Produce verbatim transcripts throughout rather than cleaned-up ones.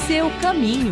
seu caminho.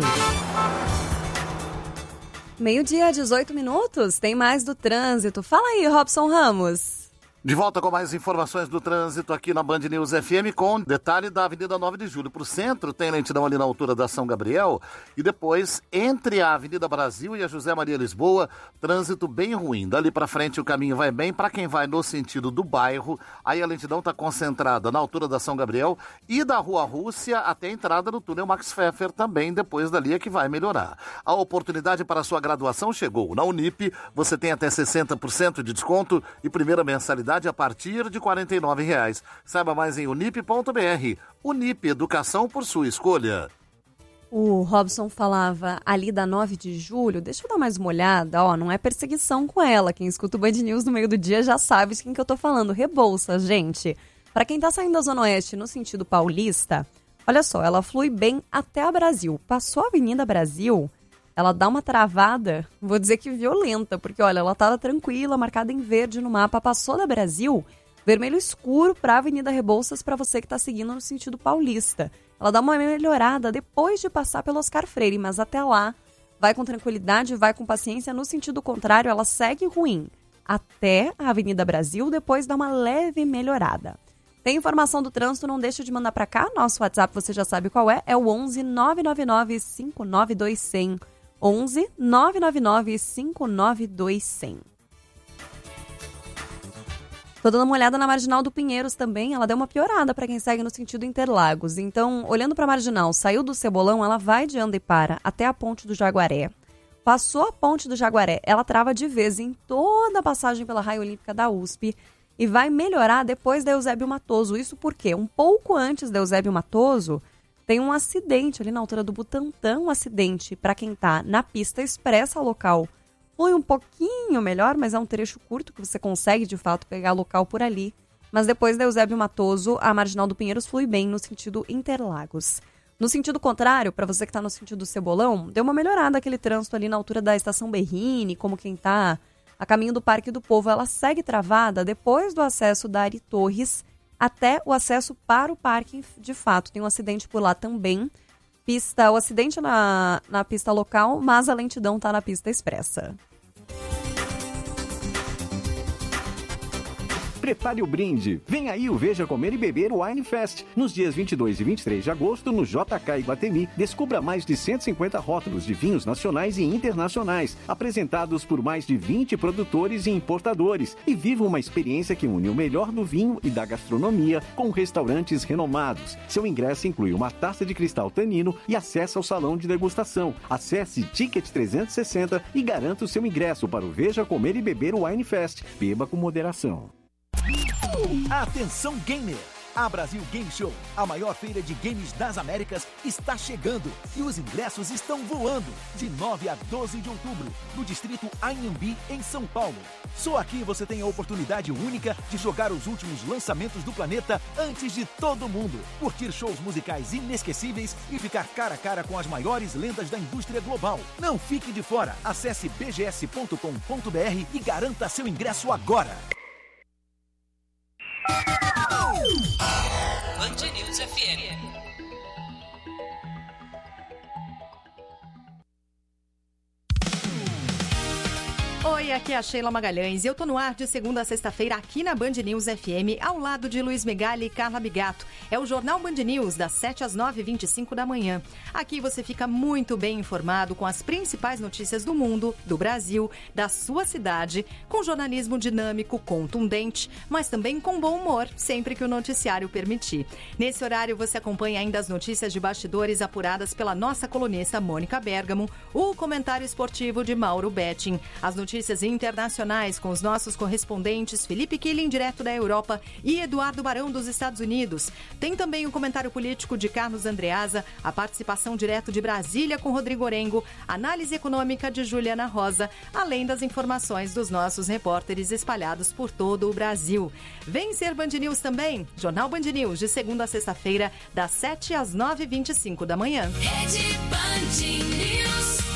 Meio-dia, dezoito minutos, tem mais do trânsito. Fala aí, Robson Ramos. De volta com mais informações do trânsito aqui na Band News F M, com detalhe da Avenida nove de Julho. Para o centro, tem lentidão ali na altura da São Gabriel, e depois, entre a Avenida Brasil e a José Maria Lisboa, trânsito bem ruim. Dali para frente o caminho vai bem. Para quem vai no sentido do bairro, aí a lentidão está concentrada na altura da São Gabriel e da Rua Rússia até a entrada do túnel Max Pfeffer também. Depois dali é que vai melhorar. A oportunidade para a sua graduação chegou. Na Unip, você tem até sessenta por cento de desconto e primeira mensalidade a partir de quarenta e nove reais. Saiba mais em unip ponto b r. Unip, educação por sua escolha. O Robson falava ali da nove de julho. Deixa eu dar mais uma olhada. Ó, não é perseguição com ela. Quem escuta o Band News no meio do dia já sabe de quem que eu tô falando. Rebouças, gente. Para quem tá saindo da Zona Oeste no sentido paulista, olha só, ela flui bem até a Brasil. Passou a Avenida Brasil, ela dá uma travada, vou dizer que violenta, porque olha, ela estava tranquila, marcada em verde no mapa, passou da Brasil, vermelho escuro para a Avenida Rebouças, para você que está seguindo no sentido paulista. Ela dá uma melhorada depois de passar pelo Oscar Freire, mas até lá, vai com tranquilidade, vai com paciência. No sentido contrário, ela segue ruim até a Avenida Brasil, depois dá uma leve melhorada. Tem informação do trânsito, não deixa de mandar para cá. Nosso WhatsApp, você já sabe qual é, é o onze nove nove nove cinco nove dois zero zero. onze nove nove nove cinco nove dois zero zero. Tô dando uma olhada na Marginal do Pinheiros também, ela deu uma piorada para quem segue no sentido Interlagos. Então, olhando para a Marginal, saiu do Cebolão, ela vai de Andepara até a Ponte do Jaguaré. Passou a Ponte do Jaguaré, ela trava de vez em toda a passagem pela Raia Olímpica da U S P e vai melhorar depois da Eusébio Matoso. Isso porque um pouco antes da Eusébio Matoso, tem um acidente ali na altura do Butantã, um acidente para quem está na pista expressa local. Foi um pouquinho melhor, mas é um trecho curto que você consegue, de fato, pegar local por ali. Mas depois da Eusébio Matoso, a Marginal do Pinheiros flui bem no sentido Interlagos. No sentido contrário, para você que está no sentido Cebolão, deu uma melhorada aquele trânsito ali na altura da Estação Berrini, como quem está a caminho do Parque do Povo. Ela segue travada depois do acesso da Ari Torres até o acesso para o parque, de fato. Tem um acidente por lá também. Pista, o acidente na, na pista local, mas a lentidão está na pista expressa. Prepare o brinde. Vem aí o Veja Comer e Beber Wine Fest. Nos dias vinte e dois e vinte e três de agosto, no J K Iguatemi, descubra mais de cento e cinquenta rótulos de vinhos nacionais e internacionais, apresentados por mais de vinte produtores e importadores. E viva uma experiência que une o melhor do vinho e da gastronomia com restaurantes renomados. Seu ingresso inclui uma taça de cristal Tanino e acesso ao salão de degustação. Acesse Ticket trezentos e sessenta e garanta o seu ingresso para o Veja Comer e Beber Wine Fest. Beba com moderação. Atenção gamer! A Brasil Game Show, a maior feira de games das Américas, está chegando e os ingressos estão voando de nove a doze de outubro, no distrito Anhembi, em São Paulo. Só aqui você tem a oportunidade única de jogar os últimos lançamentos do planeta antes de todo mundo, curtir shows musicais inesquecíveis e ficar cara a cara com as maiores lendas da indústria global. Não fique de fora, acesse b g s ponto com ponto b r e garanta seu ingresso agora. Band News F M. Oi, aqui é a Sheila Magalhães e eu tô no ar de segunda a sexta-feira aqui na Band News F M, ao lado de Luiz Megali e Carla Bigato. É o Jornal Band News, das sete às nove e vinte e cinco da manhã. Aqui você fica muito bem informado com as principais notícias do mundo, do Brasil, da sua cidade, com jornalismo dinâmico, contundente, mas também com bom humor, sempre que o noticiário permitir. Nesse horário você acompanha ainda as notícias de bastidores apuradas pela nossa colunista Mônica Bergamo, o comentário esportivo de Mauro Betting, as notícias Notícias internacionais com os nossos correspondentes Felipe Killing, direto da Europa, e Eduardo Barão, dos Estados Unidos. Tem também o comentário político de Carlos Andreasa, a participação direto de Brasília com Rodrigo Orengo, análise econômica de Juliana Rosa, além das informações dos nossos repórteres espalhados por todo o Brasil. Vem ser Band News também, Jornal Band News, de segunda a sexta-feira, das sete às nove e vinte e cinco da manhã. Rede Band News.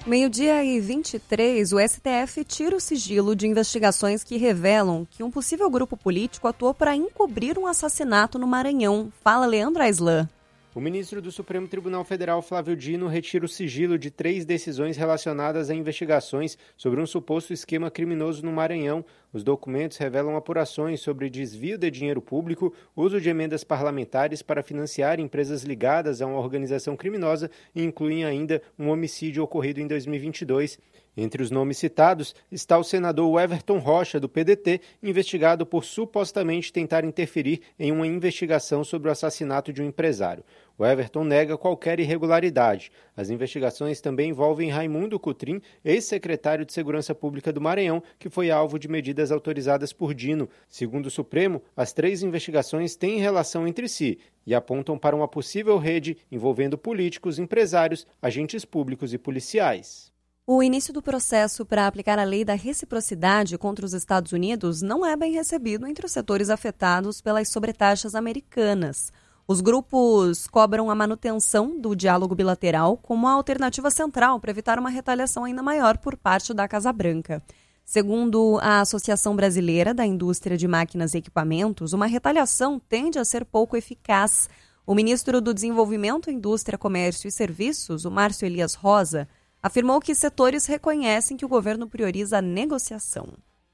Meio-dia e vinte e três, o S T F tira o sigilo de investigações que revelam que um possível grupo político atuou para encobrir um assassinato no Maranhão. Fala, Leandro Aislan. O ministro do Supremo Tribunal Federal, Flávio Dino, retira o sigilo de três decisões relacionadas a investigações sobre um suposto esquema criminoso no Maranhão. Os documentos revelam apurações sobre desvio de dinheiro público, uso de emendas parlamentares para financiar empresas ligadas a uma organização criminosa e incluem ainda um homicídio ocorrido em dois mil e vinte e dois. Entre os nomes citados está o senador Everton Rocha, do P D T, investigado por supostamente tentar interferir em uma investigação sobre o assassinato de um empresário. O Everton nega qualquer irregularidade. As investigações também envolvem Raimundo Cotrim, ex-secretário de Segurança Pública do Maranhão, que foi alvo de medidas autorizadas por Dino. Segundo o Supremo, as três investigações têm relação entre si e apontam para uma possível rede envolvendo políticos, empresários, agentes públicos e policiais. O início do processo para aplicar a lei da reciprocidade contra os Estados Unidos não é bem recebido entre os setores afetados pelas sobretaxas americanas. Os grupos cobram a manutenção do diálogo bilateral como a alternativa central para evitar uma retaliação ainda maior por parte da Casa Branca. Segundo a Associação Brasileira da Indústria de Máquinas e Equipamentos, uma retaliação tende a ser pouco eficaz. O ministro do Desenvolvimento, Indústria, Comércio e Serviços, o Márcio Elias Rosa, afirmou que setores reconhecem que o governo prioriza a negociação.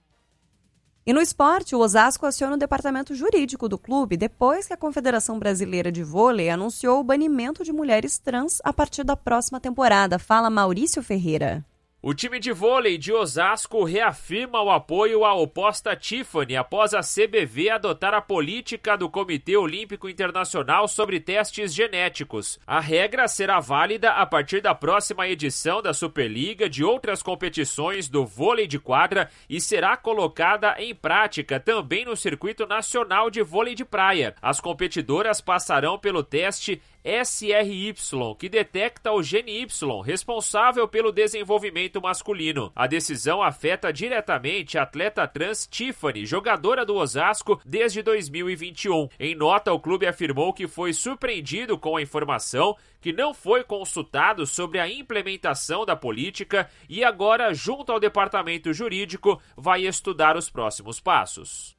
E no esporte, o Osasco aciona o departamento jurídico do clube depois que a Confederação Brasileira de Vôlei anunciou o banimento de mulheres trans a partir da próxima temporada. Fala, Maurício Ferreira. O time de vôlei de Osasco reafirma o apoio à oposta Tiffany após a C B V adotar a política do Comitê Olímpico Internacional sobre testes genéticos. A regra será válida a partir da próxima edição da Superliga de outras competições do vôlei de quadra e será colocada em prática também no Circuito Nacional de Vôlei de Praia. As competidoras passarão pelo teste S R Y, que detecta o gene Y, responsável pelo desenvolvimento masculino. A decisão afeta diretamente a atleta trans Tiffany, jogadora do Osasco desde dois mil e vinte e um. Em nota, o clube afirmou que foi surpreendido com a informação, que não foi consultado sobre a implementação da política e agora, junto ao departamento jurídico, vai estudar os próximos passos.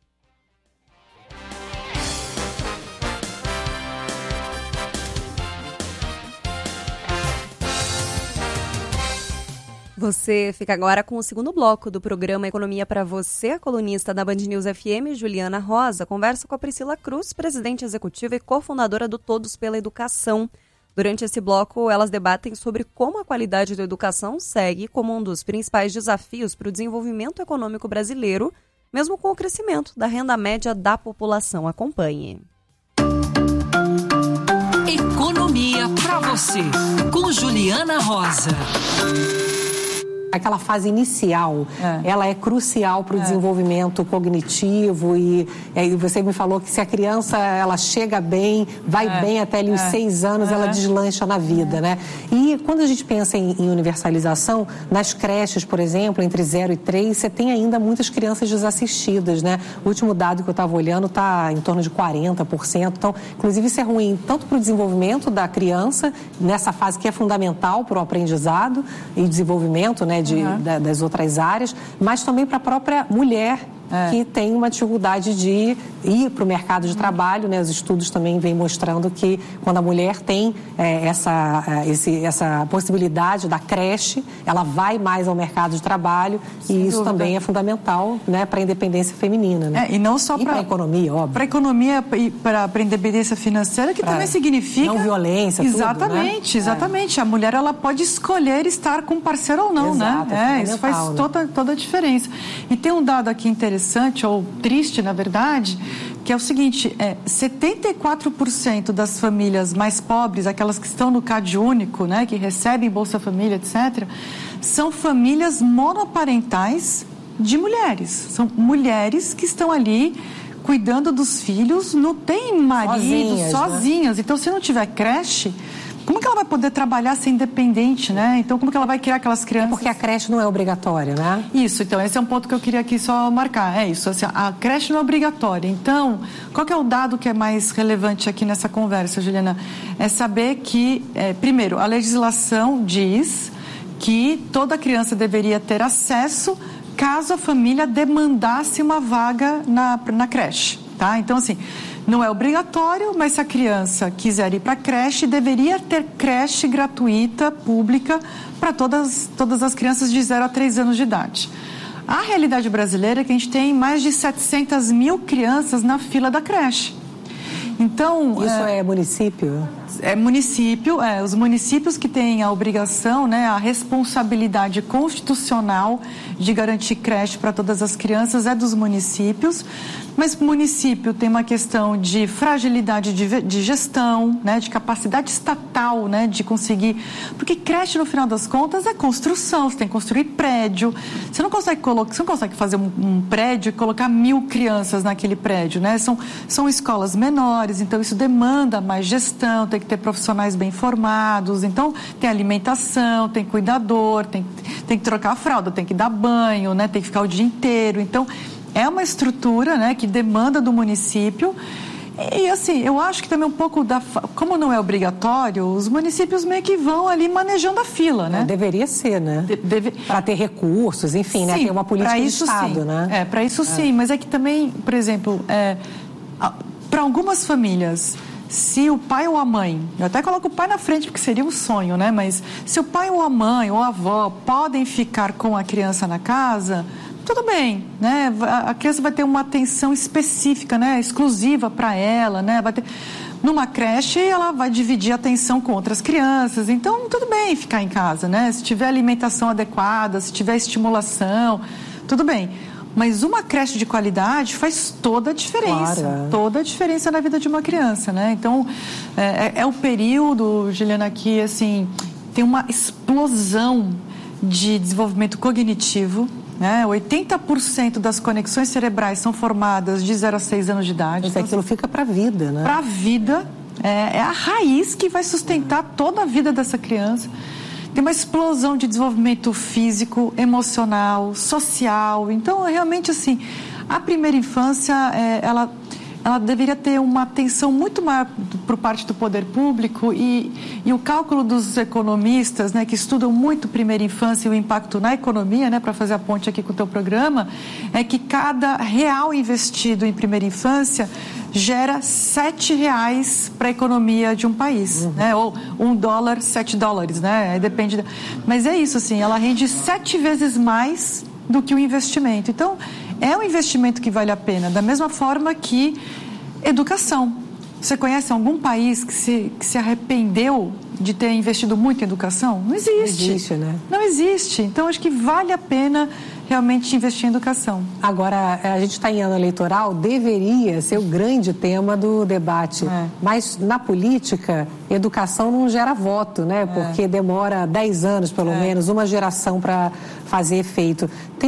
Você fica agora com o segundo bloco do programa Economia para Você. A colunista da Band News F M, Juliana Rosa, conversa com a Priscila Cruz, presidente executiva e cofundadora do Todos pela Educação. Durante esse bloco, elas debatem sobre como a qualidade da educação segue como um dos principais desafios para o desenvolvimento econômico brasileiro, mesmo com o crescimento da renda média da população. Acompanhe. Economia para Você, com Juliana Rosa. Aquela fase inicial, é. ela é crucial para o é. desenvolvimento cognitivo e, e você me falou que se a criança ela chega bem, vai é. bem até ali os é. seis anos, é. ela deslancha na vida, é. né? E quando a gente pensa em, em universalização, nas creches, por exemplo, entre zero e três, você tem ainda muitas crianças desassistidas, né? O último dado que eu estava olhando está em torno de quarenta por cento. Então, inclusive, isso é ruim tanto para o desenvolvimento da criança, nessa fase que é fundamental para o aprendizado e desenvolvimento, né? De, uhum. da, das outras áreas, mas também para a própria mulher, é. que tem uma dificuldade de ir para o mercado de trabalho, né? Os estudos também vêm mostrando que quando a mulher tem é, essa, esse, essa possibilidade da creche, ela vai mais ao mercado de trabalho. Sem e isso dúvida. Também é fundamental, né, para a independência feminina. Né? É, e não só para a economia, óbvio. Para a economia e para a independência financeira, que pra também significa... Não violência, exatamente, tudo, né? Exatamente. É. A mulher ela pode escolher estar com um parceiro ou não, Exato, né? É, é, isso faz né? toda, toda a diferença. E tem um dado aqui interessante, ou triste, na verdade, que é o seguinte, é, setenta e quatro por cento das famílias mais pobres, aquelas que estão no Cade Único, né, que recebem Bolsa Família, etcétera, são famílias monoparentais de mulheres. São mulheres que estão ali cuidando dos filhos, não tem marido, sozinhas. sozinhas. Né? Então, se não tiver creche... Como que ela vai poder trabalhar ser independente, né? Então, como que ela vai criar aquelas crianças? É porque a creche não é obrigatória, né? Isso, então, esse é um ponto que eu queria aqui só marcar. É isso, assim, a creche não é obrigatória. Então, qual que é o dado que é mais relevante aqui nessa conversa, Juliana? É saber que, é, primeiro, a legislação diz que toda criança deveria ter acesso caso a família demandasse uma vaga na, na creche, tá? Então, assim, não é obrigatório, mas se a criança quiser ir para a creche, deveria ter creche gratuita, pública, para todas, todas as crianças de zero a três anos de idade. A realidade brasileira é que a gente tem mais de setecentas mil crianças na fila da creche. Então, isso é, é município? É município, é, os municípios que têm a obrigação, né, a responsabilidade constitucional de garantir creche para todas as crianças é dos municípios, mas o município tem uma questão de fragilidade de, de gestão, né, de capacidade estatal, né, de conseguir, porque creche no final das contas é construção, você tem que construir prédio, você não consegue colocar, você não consegue fazer um, um prédio e colocar mil crianças naquele prédio, né, são, são escolas menores, então isso demanda mais gestão, tem que ter profissionais bem formados, então tem alimentação, tem cuidador, tem, tem que trocar a fralda, tem que dar banho, né, tem que ficar o dia inteiro, então é uma estrutura, né, que demanda do município e assim, eu acho que também um pouco da, como não é obrigatório, os municípios meio que vão ali manejando a fila, né? Deveria ser, né? De, deve... Para ter recursos, enfim, sim, né, ter uma política de Estado, sim. né? É, para isso é. sim, mas é que também, por exemplo, é, para algumas famílias, se o pai ou a mãe, eu até coloco o pai na frente porque seria um sonho, né? Mas se o pai ou a mãe ou a avó podem ficar com a criança na casa, tudo bem, né? A criança vai ter uma atenção específica, né? Exclusiva para ela, né? Vai ter... Numa creche, ela vai dividir a atenção com outras crianças, então tudo bem ficar em casa, né? Se tiver alimentação adequada, se tiver estimulação, tudo bem. Mas uma creche de qualidade faz toda a diferença, claro. toda a diferença na vida de uma criança, né? Então, é, é o período, Juliana, que, assim, tem uma explosão de desenvolvimento cognitivo, né? oitenta por cento das conexões cerebrais são formadas de zero a seis anos de idade. Mas então, aquilo fica para a vida, né? Para a vida, é, é a raiz que vai sustentar toda a vida dessa criança. Tem uma explosão de desenvolvimento físico, emocional, social. Então, realmente, assim, a primeira infância, é, ela, ela deveria ter uma atenção muito maior por parte do poder público e, e o cálculo dos economistas, né, que estudam muito primeira infância e o impacto na economia, né, para fazer a ponte aqui com o teu programa, é que cada real investido em primeira infância gera sete reais para a economia de um país, uhum. né? Ou um dólar, sete dólares, né? Depende. Da... Mas é isso, assim, ela rende sete vezes mais do que o investimento. Então, é um investimento que vale a pena. Da mesma forma que educação. Você conhece algum país que se, que se arrependeu de ter investido muito em educação? Não existe. Não existe, né? Não existe. Então, acho que vale a pena realmente investir em educação. Agora, a gente está em ano eleitoral, deveria ser o grande tema do debate. É. Mas, na política, educação não gera voto, né? Porque é. demora dez anos, pelo é. menos, uma geração para fazer efeito.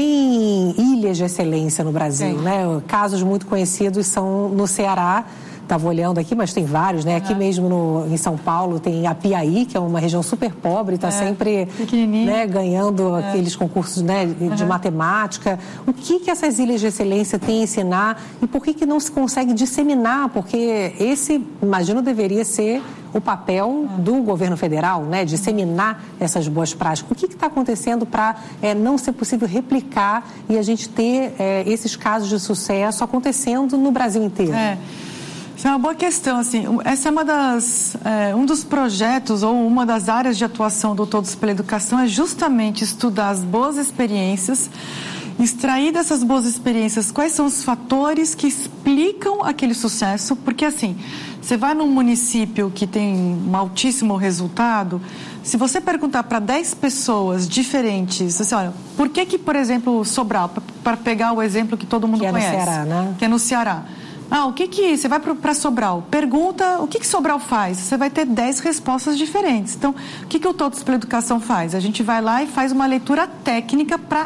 Tem ilhas de excelência no Brasil, Tem. né? Casos muito conhecidos são no Ceará. Estava olhando aqui, mas tem vários, né? Uhum. Aqui mesmo no, em São Paulo tem a Piaí, que é uma região super pobre, está é. sempre né, ganhando é. aqueles concursos né, de, uhum. de matemática. O que, que essas ilhas de excelência têm a ensinar e por que, que não se consegue disseminar? Porque esse, imagino, deveria ser o papel do governo federal, né? Disseminar essas boas práticas. O que está acontecendo para é, não ser possível replicar e a gente ter é, esses casos de sucesso acontecendo no Brasil inteiro? É. Isso é uma boa questão, assim, essa é uma das, é, um dos projetos ou uma das áreas de atuação do Todos pela Educação é justamente estudar as boas experiências, extrair dessas boas experiências quais são os fatores que explicam aquele sucesso, porque assim, você vai num município que tem um altíssimo resultado, se você perguntar para dez pessoas diferentes, assim, olha, por que que, por exemplo, Sobral, para pegar o exemplo que todo mundo que conhece, é no Ceará, né? que é no Ceará. Ah, o que que... Você vai para Sobral, pergunta o que que Sobral faz. Você vai ter dez respostas diferentes. Então, o que que o Todos pela Educação faz? A gente vai lá e faz uma leitura técnica para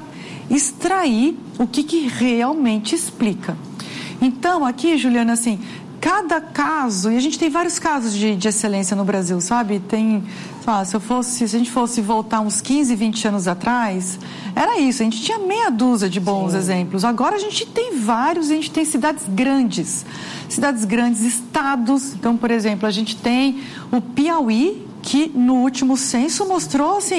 extrair o que que realmente explica. Então, aqui, Juliana, assim, cada caso... E a gente tem vários casos de, de excelência no Brasil, sabe? Tem... Ah, se, eu fosse, se a gente fosse voltar uns quinze, vinte anos atrás, era isso, a gente tinha meia dúzia de bons Sim. exemplos. Agora a gente tem vários, a gente tem cidades grandes, cidades grandes, estados. Então, por exemplo, a gente tem o Piauí, que no último censo mostrou, assim,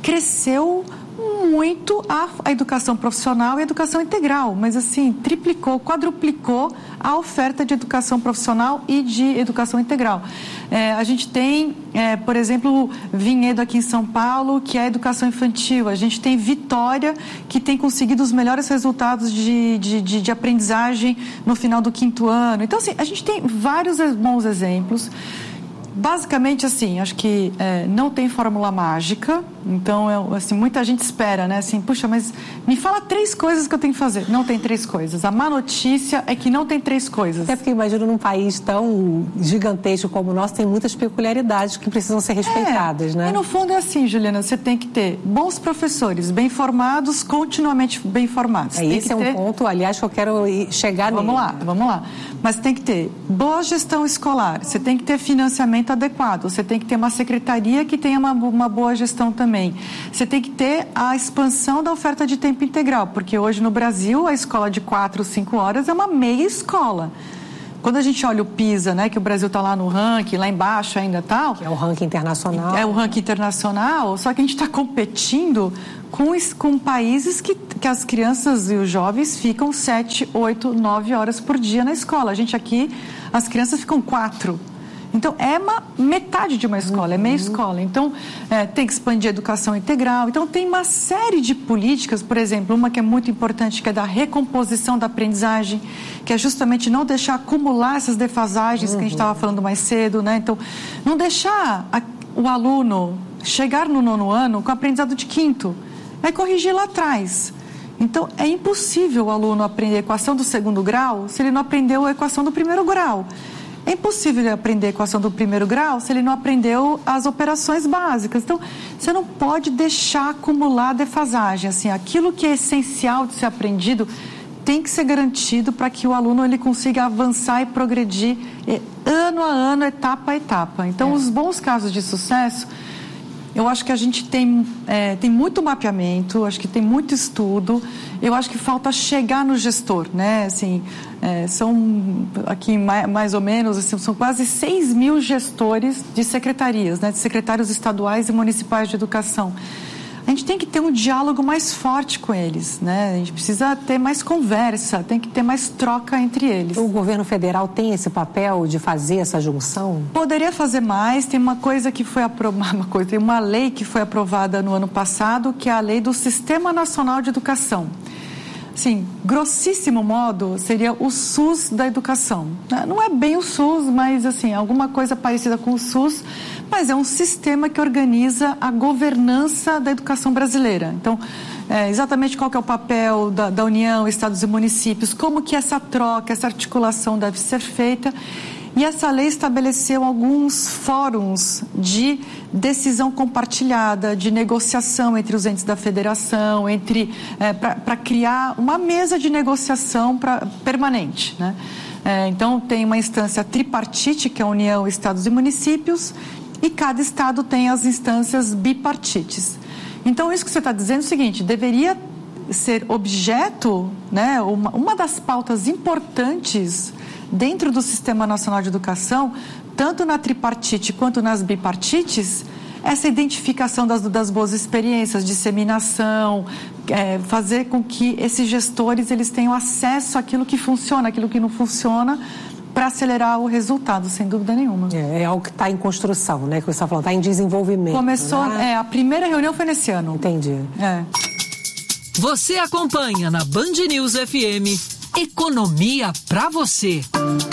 cresceu muito a, a educação profissional e a educação integral, mas assim, triplicou, quadruplicou a oferta de educação profissional e de educação integral. É, a gente tem, é, por exemplo, Vinhedo aqui em São Paulo, que é a educação infantil. A gente tem Vitória, que tem conseguido os melhores resultados de, de, de, de aprendizagem no final do quinto ano. Então, assim, a gente tem vários bons exemplos. Basicamente, assim, acho que é, não tem fórmula mágica, então, é, assim, muita gente espera, né, assim, puxa, mas me fala três coisas que eu tenho que fazer. Não tem três coisas. A má notícia é que não tem três coisas. Até porque, imagino, num país tão gigantesco como o nosso, tem muitas peculiaridades que precisam ser respeitadas, é, né? E no fundo é assim, Juliana, você tem que ter bons professores, bem formados, continuamente bem formados. É, esse é um ter... ponto, aliás, que eu quero chegar nele. Vamos lá, vamos lá. Mas tem que ter boa gestão escolar, você tem que ter financiamento adequado, você tem que ter uma secretaria que tenha uma, uma boa gestão também. Você tem que ter a expansão da oferta de tempo integral, porque hoje no Brasil a escola de quatro, cinco horas é uma meia escola. Quando a gente olha o PISA, né, que o Brasil está lá no ranking, lá embaixo ainda tal... Que é o ranking internacional. É o ranking internacional, só que a gente está competindo com, com países que, que as crianças e os jovens ficam sete, oito, nove horas por dia na escola. A gente aqui, as crianças ficam quatro. Então, é uma metade de uma escola, uhum. é meia escola. Então, é, tem que expandir a educação integral. Então, tem uma série de políticas, por exemplo, uma que é muito importante, que é da recomposição da aprendizagem, que é justamente não deixar acumular essas defasagens uhum. que a gente estava falando mais cedo, né? Então, não deixar a, o aluno chegar no nono ano com aprendizado de quinto, vai corrigir lá atrás. Então, é impossível o aluno aprender a equação do segundo grau se ele não aprendeu a equação do primeiro grau. É impossível ele aprender a equação do primeiro grau se ele não aprendeu as operações básicas. Então, você não pode deixar acumular defasagem. Assim, aquilo que é essencial de ser aprendido tem que ser garantido para que o aluno ele consiga avançar e progredir ano a ano, etapa a etapa. Então, é. os bons casos de sucesso, eu acho que a gente tem, é, tem muito mapeamento, acho que tem muito estudo, eu acho que falta chegar no gestor, né? Assim, é, são aqui mais, mais ou menos, assim, são quase seis mil gestores de secretarias, né? De secretários estaduais e municipais de educação. A gente tem que ter um diálogo mais forte com eles, né? A gente precisa ter mais conversa, tem que ter mais troca entre eles. O governo federal tem esse papel de fazer essa junção? Poderia fazer mais. Tem uma coisa que foi aprovada, uma coisa, tem uma lei que foi aprovada no ano passado, que é a lei do Sistema Nacional de Educação. Assim, grossíssimo modo, seria o SUS da educação. Não é bem o SUS, mas assim, alguma coisa parecida com o SUS, mas é um sistema que organiza a governança da educação brasileira. Então, é, exatamente qual que é o papel da, da União, Estados e municípios, como que essa troca, essa articulação deve ser feita. E essa lei estabeleceu alguns fóruns de decisão compartilhada, de negociação entre os entes da federação, entre é, para criar uma mesa de negociação pra, permanente, né? É, então, tem uma instância tripartite, que é a União, Estados e municípios, e cada estado tem as instâncias bipartites. Então, isso que você está dizendo é o seguinte, deveria ser objeto, né, uma, uma das pautas importantes dentro do Sistema Nacional de Educação, tanto na tripartite quanto nas bipartites, essa identificação das, das boas experiências, disseminação, é, fazer com que esses gestores eles tenham acesso àquilo que funciona, àquilo que não funciona, para acelerar o resultado, sem dúvida nenhuma. É, é algo que está em construção, né? Que você está falando, está em desenvolvimento. Começou, né? é, a primeira reunião foi nesse ano. Entendi. É. Você acompanha na Band News F M Economia pra você.